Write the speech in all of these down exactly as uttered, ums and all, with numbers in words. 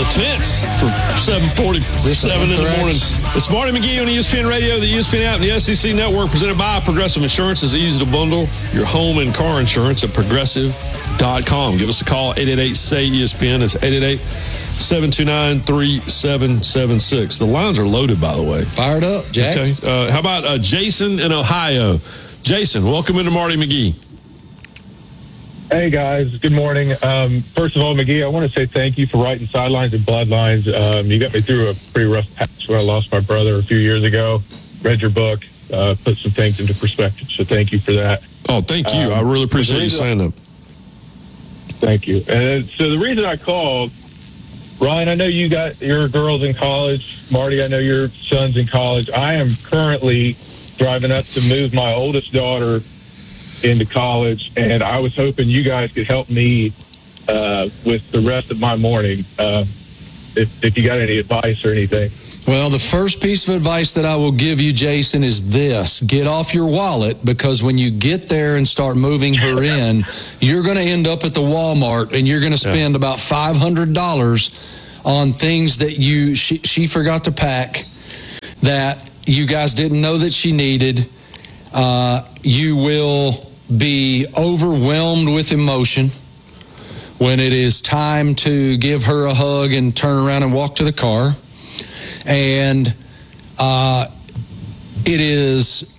tense for seven forty-seven in the morning. It's Marty McGee on E S P N Radio, the E S P N app, and the S E C Network, presented by Progressive Insurance. It's easy to bundle your home and car insurance at progressive dot com. Give us a call, eight eight eight, S A Y, E S P N. It's eight eight eight, seven two nine, three seven seven six. The lines are loaded, by the way. Fired up, Jack. Okay. Uh, how about uh, Jason in Ohio? Jason, welcome into Marty McGee. Hey, guys. Good morning. Um, first of all, McGee, I want to say thank you for writing Sidelines and Bloodlines. Um, you got me through a pretty rough patch when I lost my brother a few years ago. Read your book, uh, put some things into perspective, so thank you for that. Oh, thank you. Um, I really appreciate you saying that. Thank you. And so the reason I called, Ryan, I know you got your girls in college. Marty, I know your son's in college. I am currently driving up to move my oldest daughter into college, and I was hoping you guys could help me uh, with the rest of my morning, uh, if, if you got any advice or anything. Well, the first piece of advice that I will give you, Jason, is this. Get off your wallet, because when you get there and start moving her in, you're going to end up at the Walmart, and you're going to spend yeah. about five hundred dollars on things that you she, she forgot to pack, that you guys didn't know that she needed. Uh, you will be overwhelmed with emotion when it is time to give her a hug and turn around and walk to the car. And uh, it is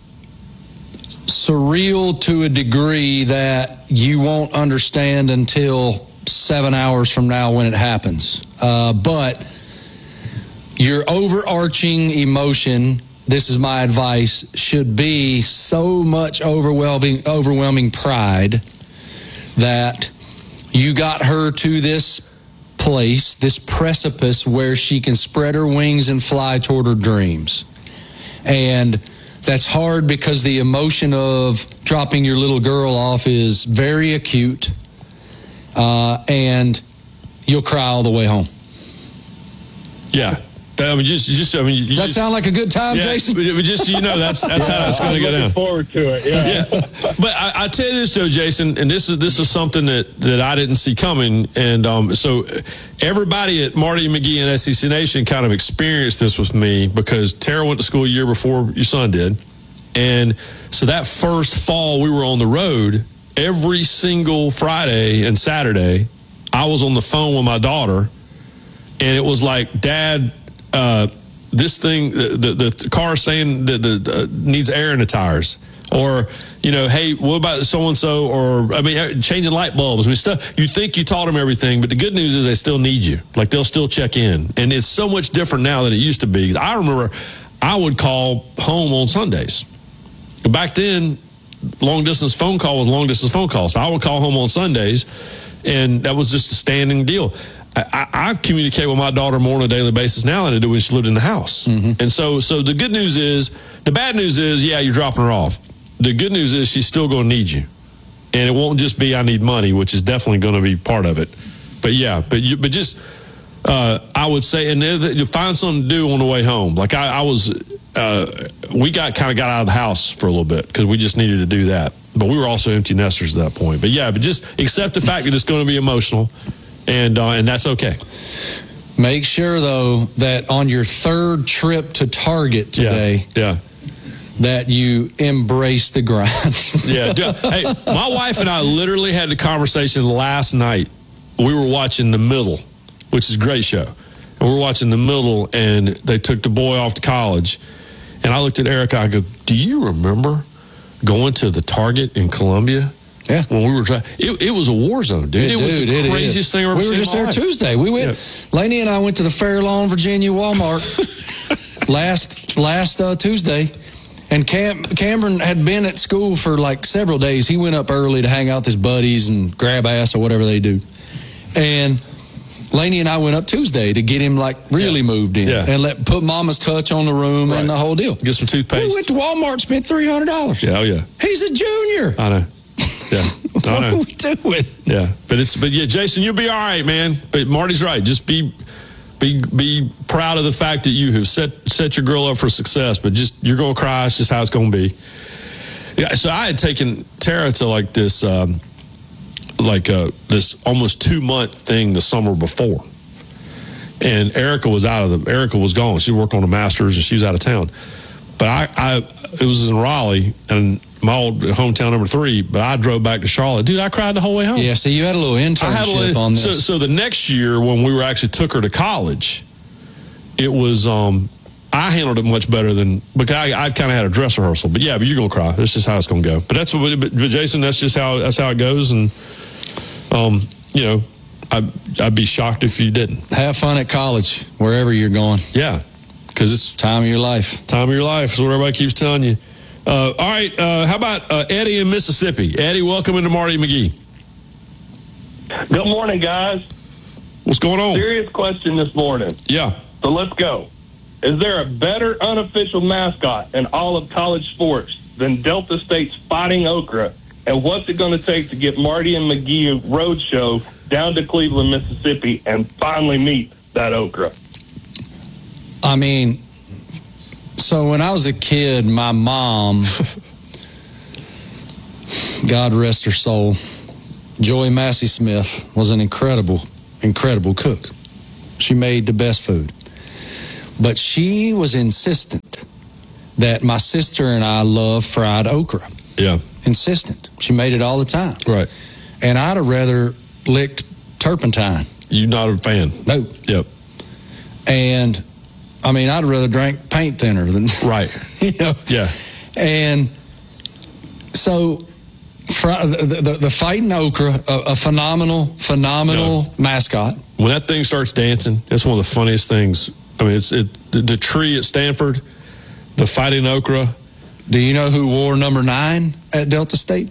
surreal to a degree that you won't understand until seven hours from now when it happens. Uh, but your overarching emotion, this is my advice, should be so much overwhelming, overwhelming pride that you got her to this place, this precipice where she can spread her wings and fly toward her dreams. And that's hard because the emotion of dropping your little girl off is very acute, uh, and you'll cry all the way home. Yeah. I mean, just, just, I mean, you Does that just, sound like a good time, yeah, Jason? But just so you know, that's that's yeah, how it's going to go down. Looking forward to it. Yeah. yeah. But I, I tell you this though, Jason, and this is this is something that, that I didn't see coming, and um, so everybody at Marty McGee and S E C Nation kind of experienced this with me, because Tara went to school a year before your son did, and so that first fall we were on the road every single Friday and Saturday. I was on the phone with my daughter, and it was like, Dad. Uh, this thing, the, the, the car saying that the, the needs air in the tires, or, you know, hey, what about so-and-so, or, I mean, changing light bulbs. I mean, stuff, you think you taught them everything, but the good news is they still need you. Like, they'll still check in. And it's so much different now than it used to be. I remember I would call home on Sundays. Back then, long-distance phone call was long-distance phone call. So I would call home on Sundays, and that was just a standing deal. I, I communicate with my daughter more on a daily basis now than I did when she lived in the house. Mm-hmm. And so so the good news is, the bad news is, yeah, you're dropping her off. The good news is she's still going to need you. And it won't just be I need money, which is definitely going to be part of it. But yeah, but you, but just, uh, I would say, and you find something to do on the way home. Like I, I was, uh, we got kind of got out of the house for a little bit because we just needed to do that. But we were also empty nesters at that point. But yeah, but just accept the fact that it's going to be emotional. And uh, and that's okay. Make sure, though, that on your third trip to Target today, yeah, yeah. that you embrace the grind. yeah. Hey, my wife and I literally had the conversation last night. We were watching The Middle, which is a great show. And we were watching The Middle, and they took the boy off to college. And I looked at Erica, I go, do you remember going to the Target in Columbia? Yeah, when we were trying, it, it was a war zone, dude. It, it was dude, the it craziest is. thing I've ever we seen. We were just there life. Tuesday. We went. Yeah. Lainey and I went to the Fair Lawn, Virginia Walmart last last uh, Tuesday, and Cam Cameron had been at school for like several days. He went up early to hang out with his buddies and grab ass or whatever they do, and Lainey and I went up Tuesday to get him like really yeah. moved in yeah. and let put Mama's touch on the room right. and the whole deal. Get some toothpaste. We went to Walmart, spent three hundred dollars. Yeah, oh yeah. He's a junior. I know. Yeah. What are we doing? Yeah, but it's but yeah, Jason, you'll be all right, man. But Marty's right. Just be be be proud of the fact that you have set set your girl up for success. But just you're gonna cry. It's just how it's gonna be. Yeah. So I had taken Tara to like this, um, like uh, this almost two month thing the summer before, and Erica was out of the. Erica was gone. She worked on the Masters, and she was out of town. But I, I it was in Raleigh, and my old hometown number three. But I drove back to Charlotte, dude. I cried the whole way home. Yeah, so you had a little internship I had a little, on this. So, so the next year, when we were actually took her to college, it was. Um, I handled it much better than because I, I kind of had a dress rehearsal. But yeah, but you're gonna cry. That's just how it's gonna go. But that's what. But Jason, that's just how that's how it goes. And um, you know, I I'd be shocked if you didn't. Have fun at college, wherever you're going. Yeah, because it's time of your life. Time of your life is what everybody keeps telling you. Uh, all right, uh, how about uh, Eddie in Mississippi? Eddie, welcome into Marty McGee. Good morning, guys. What's going on? Serious question this morning. Yeah. So let's go. Is there a better unofficial mascot in all of college sports than Delta State's Fighting Okra? And what's it going to take to get Marty and McGee Roadshow down to Cleveland, Mississippi, and finally meet that okra? I mean, so when I was a kid, my mom, God rest her soul, Joey Massey Smith, was an incredible, incredible cook. She made the best food. But she was insistent that my sister and I love fried okra. Yeah. Insistent. She made it all the time. Right. And I'd have rather licked turpentine. You're not a fan? No. Yep. And, I mean, I'd rather drink paint thinner than... Right. You know? Yeah. And so... The, the, the Fighting Okra, a, a phenomenal, phenomenal no. mascot. When that thing starts dancing, that's one of the funniest things. I mean, it's it the, the tree at Stanford, the Fighting Okra. Do you know who wore number nine at Delta State?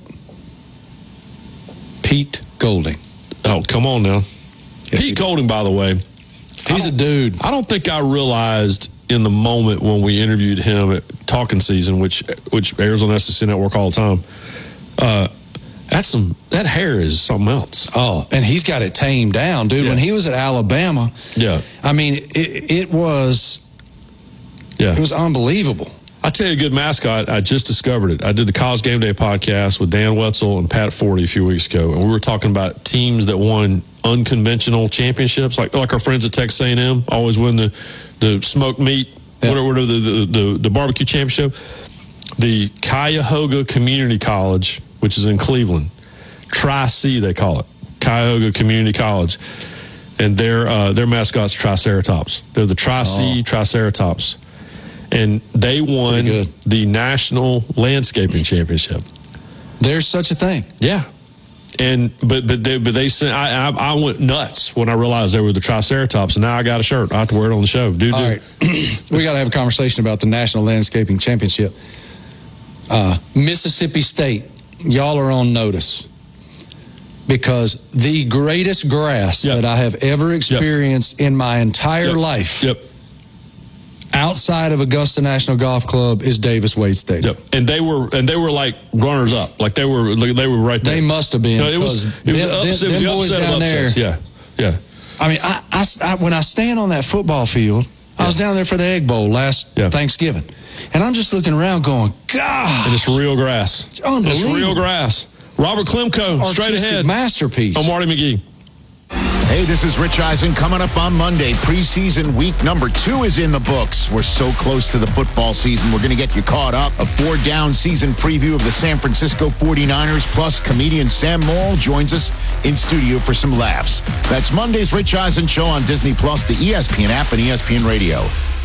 Pete Golding. Oh, come on now. Yes, Pete Golding, by the way. He's a dude. I don't think I realized in the moment when we interviewed him at Talking Season, which which airs on S E C Network all the time. Uh, that's some. That hair is something else. Oh, and he's got it tamed down, dude. Yeah. When he was at Alabama, yeah, I mean, it, it was, yeah, it was unbelievable. I tell you, a good mascot. I just discovered it. I did the College Game Day podcast with Dan Wetzel and Pat Forty a few weeks ago, and we were talking about teams that won unconventional championships, like like our friends at Texas A and M always win the the smoked meat, yeah. whatever, whatever the, the the the barbecue championship. The Cuyahoga Community College, which is in Cleveland, Tri-C they call it, Cuyahoga Community College, and their uh, their mascot's Triceratops. They're the Tri-C oh. Triceratops, and they won the National Landscaping Championship. There's such a thing. Yeah, and but but they but they sent. I, I I went nuts when I realized they were the Triceratops, and now I got a shirt. I have to wear it on the show, dude. All right, we got to have a conversation about the National Landscaping Championship. Uh, Mississippi State, y'all are on notice because the greatest grass yep. that I have ever experienced yep. in my entire yep. life yep. outside of Augusta National Golf Club is Davis Wade Stadium. Yep. And they were and they were like runners up, like they were they were right there. They must have been. No, it was it was, them, ups, them, it was them boys upset down there. Yeah, yeah. I mean, I, I, I when I stand on that football field, yeah. I was down there for the Egg Bowl last yeah. Thanksgiving. And I'm just looking around going, God. And it's real grass. It's unbelievable. It's real grass. Robert Klemko, straight ahead. Masterpiece. On Marty McGee. Hey, this is Rich Eisen. Coming up on Monday, preseason week number two is in the books. We're so close to the football season. We're going to get you caught up. A four-down season preview of the San Francisco forty-niners, plus comedian Sam Morrill joins us in studio for some laughs. That's Monday's Rich Eisen Show on Disney Plus, the E S P N app, and E S P N Radio.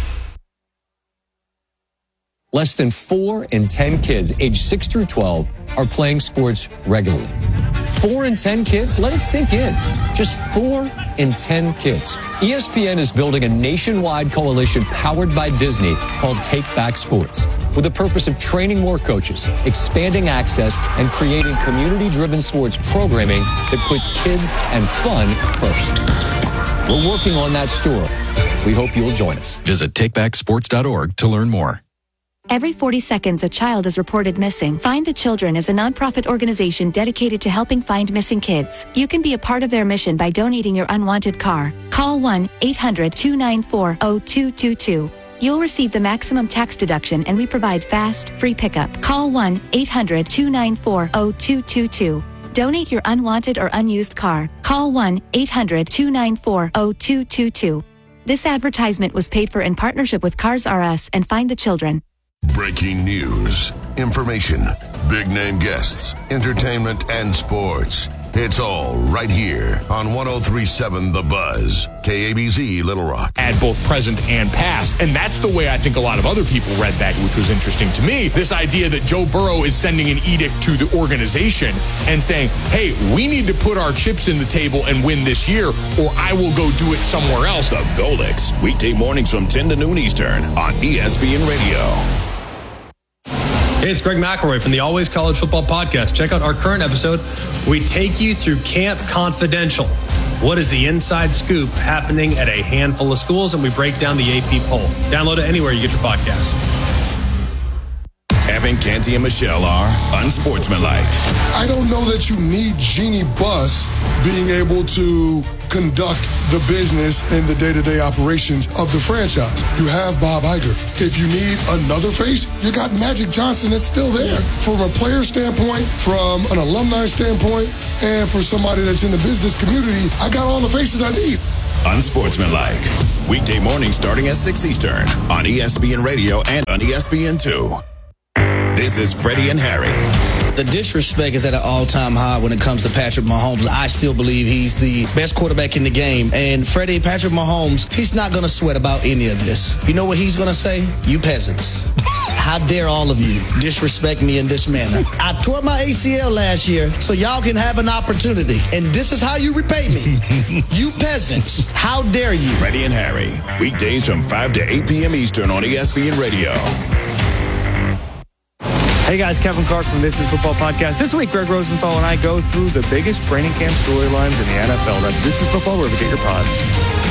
Less than four in ten kids aged six through twelve are playing sports regularly. Four in ten kids? Let it sink in. Just four in ten kids. E S P N is building a nationwide coalition powered by Disney called Take Back Sports, with the purpose of training more coaches, expanding access, and creating community-driven sports programming that puts kids and fun first. We're working on that story. We hope you'll join us. Visit take back sports dot org to learn more. Every forty seconds, a child is reported missing. Find the Children is a nonprofit organization dedicated to helping find missing kids. You can be a part of their mission by donating your unwanted car. Call one eight hundred two nine four zero two two two. You'll receive the maximum tax deduction, and we provide fast, free pickup. Call one eight hundred two nine four zero two two two. Donate your unwanted or unused car. Call one eight hundred two nine four zero two two two. This advertisement was paid for in partnership with Cars R Us and Find the Children. Breaking news, information, big name guests, entertainment, and sports. It's all right here on one oh three point seven The Buzz, K A B Z Little Rock. Add both present and past. And that's the way I think a lot of other people read that, which was interesting to me. This idea that Joe Burrow is sending an edict to the organization and saying, hey, we need to put our chips in the table and win this year, or I will go do it somewhere else. The Golix, weekday mornings from ten to noon Eastern on E S P N Radio. Hey, it's Greg McElroy from the Always College Football Podcast. Check out our current episode. We take you through Camp Confidential. What is the inside scoop happening at a handful of schools? And we break down the A P poll. Download it anywhere you get your podcast. Evan, Canty, and Michelle are unsportsmanlike. I don't know that you need Jeannie Buss being able to conduct the business and the day-to-day operations of the franchise. You have Bob Iger. If you need another face, you got Magic Johnson that's still there. From a player standpoint, from an alumni standpoint, and for somebody that's in the business community, I got all the faces I need. Unsportsmanlike. Weekday mornings starting at six Eastern on E S P N Radio and on E S P N two. This is Freddie and Harry. The disrespect is at an all-time high when it comes to Patrick Mahomes. I still believe he's the best quarterback in the game. And Freddie, Patrick Mahomes, he's not going to sweat about any of this. You know what he's going to say? You peasants. How dare all of you disrespect me in this manner? I tore my A C L last year so y'all can have an opportunity. And this is how you repay me. You peasants. How dare you? Freddie and Harry. Weekdays from five to eight p.m. Eastern on E S P N Radio. Hey guys, Kevin Clark from This Is Football Podcast. This week, Greg Rosenthal and I go through the biggest training camp storylines in the N F L. That's This Is Football, wherever you get your pods.